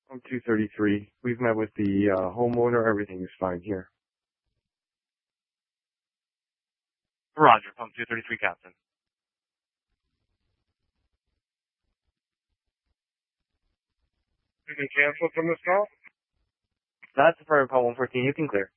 I'm 233. We've met with the homeowner. Everything is fine here. Roger, pump 233, Captain. You can cancel from this call? That's affirmative, call 114. You can clear.